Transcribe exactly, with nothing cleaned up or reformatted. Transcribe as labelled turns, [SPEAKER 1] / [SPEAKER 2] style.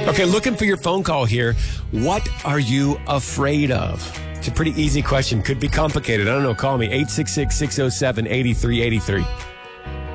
[SPEAKER 1] Okay, looking for your phone call here. What are you afraid of? It's a pretty easy question. Could be complicated. I don't know. Call me, eight six six, six oh seven, eight three eight three.